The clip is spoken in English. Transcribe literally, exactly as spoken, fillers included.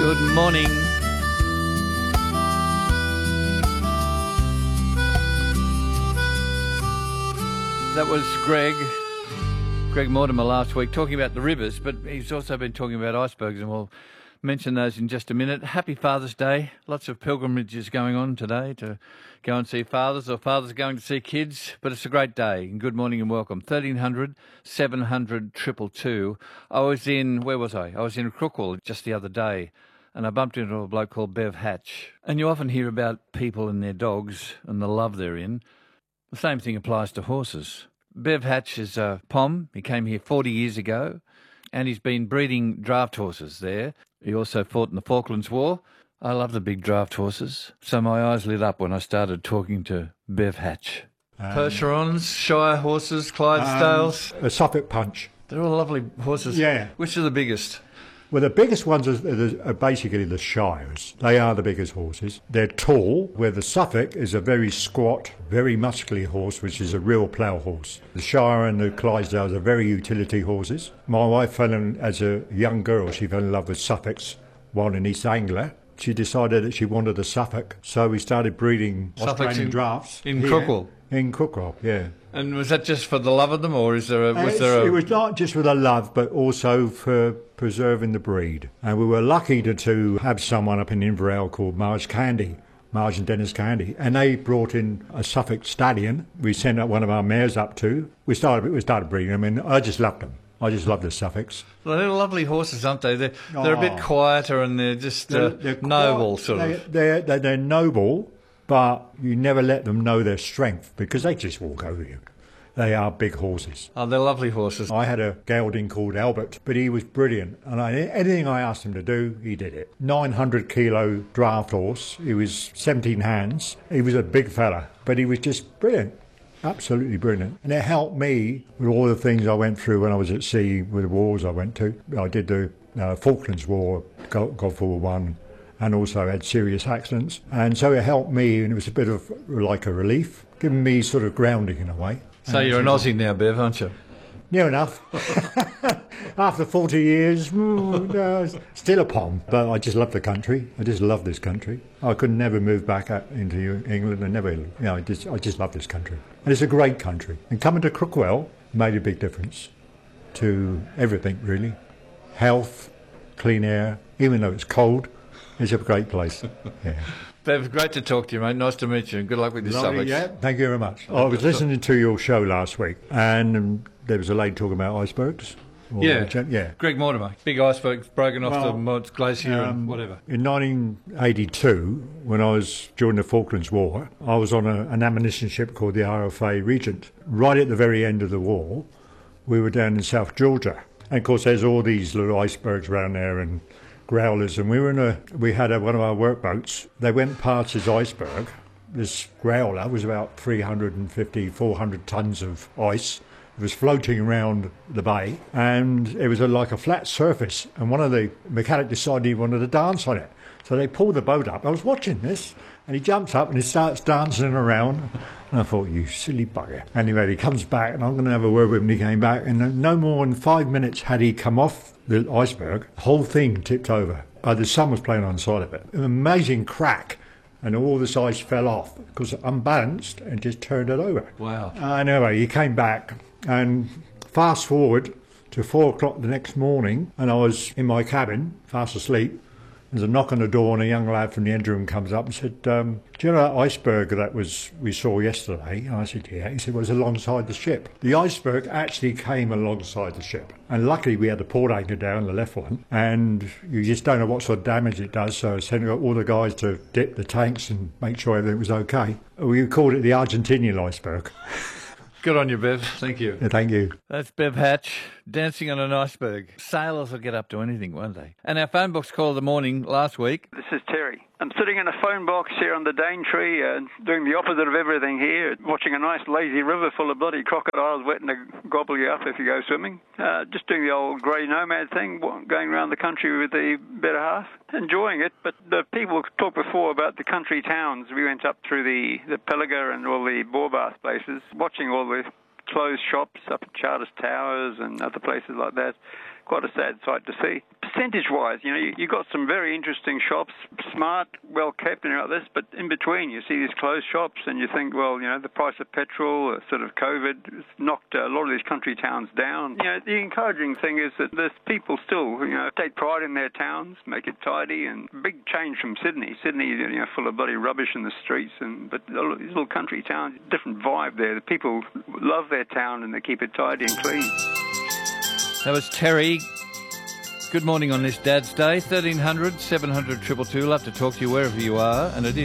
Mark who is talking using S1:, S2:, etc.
S1: Good morning. That was Greg, Greg Mortimer last week talking about the rivers, but he's also been talking about icebergs, and we'll mention those in just a minute. Happy Father's Day. Lots of pilgrimages going on today to go and see fathers, or fathers going to see kids, but it's a great day. And good morning and welcome. thirteen hundred, seven hundred, two two two. I was in, where was I? I was in Crookwell just the other day, and I bumped into a bloke called Bev Hatch. And you often hear about people and their dogs and the love they're in. The same thing applies to horses. Bev Hatch is a P O M. He came here forty years ago, and he's been breeding draft horses there. He also fought in the Falklands War. I love the big draft horses, so my eyes lit up when I started talking to Bev Hatch. Um, Percherons, Shire horses, Clydesdales.
S2: Um, a Suffolk Punch.
S1: They're all lovely horses.
S2: Yeah.
S1: Which are the biggest?
S2: Well, the biggest ones are, are basically the Shires. They are the biggest horses. They're tall, where the Suffolk is a very squat, very muscly horse, which is a real plough horse. The Shire and the Clydesdales are very utility horses. My wife fell in, as a young girl, she fell in love with Suffolks while in East Anglia. She decided that she wanted a Suffolk, so we started breeding
S1: Suffolks
S2: Australian
S1: in,
S2: drafts.
S1: In Crookwell?
S2: In Crookwell, yeah.
S1: And was that just for the love of them, or is there a... Was there a...
S2: It was not just for the love, but also for preserving the breed. And we were lucky to, to have someone up in Inverell called Marge Candy, Marge and Dennis Candy, and they brought in a Suffolk stallion. We sent up one of our mares up to. We started, we started breeding them, and I just loved them. I just love the Suffolks.
S1: Well, they're lovely horses, aren't they? They're, they're oh. a bit quieter, and they're just uh, they're, they're noble, quite, sort
S2: they,
S1: of.
S2: They're, they're, they're noble, but you never let them know their strength, because they just walk over you. They are big horses.
S1: Oh, they're lovely horses.
S2: I had a gelding called Albert, but he was brilliant. And I, anything I asked him to do, he did it. nine hundred kilo draft horse. He was seventeen hands. He was a big fella, but he was just brilliant. Absolutely brilliant. And it helped me with all the things I went through when I was at sea, with the wars I went to. I did the uh, Falklands War, Gulf War One, and also had serious accidents. And so it helped me, and it was a bit of like a relief, giving me sort of grounding in a way.
S1: So and you're an Aussie now, Bev, aren't you?
S2: Near enough. After forty years, mm, no, still a P O M. But I just love the country. I just love this country. I could never move back out into England. I never, you know, I just, I just love this country. And it's a great country. And coming to Crookwell made a big difference to everything, really. Health, clean air, even though it's cold, it's a great place. Yeah.
S1: Bev, great to talk to you, mate. Nice to meet you, and good luck with your Suffolks.
S2: Yeah, thank you very much. I was listening to your show last week, and um, there was a lady talking about icebergs.
S1: Yeah,
S2: yeah.
S1: Greg Mortimer, big icebergs broken off well, the Mods Glacier um, and whatever.
S2: In nineteen eighty-two, when I was during the Falklands War, I was on a, an ammunition ship called the R F A Regent. Right at the very end of the war, we were down in South Georgia, and of course there's all these little icebergs around there and growlers, and we were in a we had a, one of our workboats. They went past this iceberg. This growler was about three hundred fifty, four hundred tons of ice. It was floating around the bay, and it was a, like a flat surface, and one of the mechanic decided he wanted to dance on it, so they pulled the boat up. I was watching this, and he jumps up and he starts dancing around, and I thought, you silly bugger. Anyway, he comes back, and I'm going to have a word with him. He came back, and no more than five minutes had he come off the iceberg, the whole thing tipped over. Uh, the sun was playing on the side of it. An amazing crack, and all this ice fell off because it unbalanced and just turned it over.
S1: Wow.
S2: Uh, anyway, he came back, and fast forward to four o'clock the next morning, and I was in my cabin, fast asleep. There's a knock on the door, and a young lad from the engine room comes up and said, um, do you know that iceberg that was we saw yesterday? And I said, yeah. He said, well, it's alongside the ship. The iceberg actually came alongside the ship. And luckily we had the port anchor down, the left one, and you just don't know what sort of damage it does, so I sent all the guys to dip the tanks and make sure everything was okay. We called it the Argentinian iceberg.
S1: Good on you, Bev. Thank you.
S2: Yeah, thank you.
S1: That's Bev Hatch, dancing on an iceberg. Sailors will get up to anything, won't they? And our phone box call of the morning last week.
S3: This is Terry. I'm sitting in a phone box here on the Daintree, uh, doing the opposite of everything here, watching a nice lazy river full of bloody crocodiles waiting to gobble you up if you go swimming. Uh, just doing the old grey nomad thing, going around the country with the better half. Enjoying it, but the people talked before about the country towns. We went up through the, the Pilliga and all the Boar Bath places, watching all the closed shops up at Charters Towers and other places like that. quite a sad sight to see. Percentage-wise, you know, you, you got some very interesting shops, smart, well-kept and all this, but in between you see these closed shops and you think, well, you know, the price of petrol, uh, sort of COVID, has knocked uh, a lot of these country towns down. You know, the encouraging thing is that there's people still, you know, take pride in their towns, make it tidy, and big change from Sydney. Sydney, you know, full of bloody rubbish in the streets, and but these little country towns, different vibe there. The people love their town and they keep it tidy and clean.
S1: That was Terry. Good morning on this Dad's Day. thirteen hundred, seven hundred, two two two. Love to talk to you wherever you are, and it is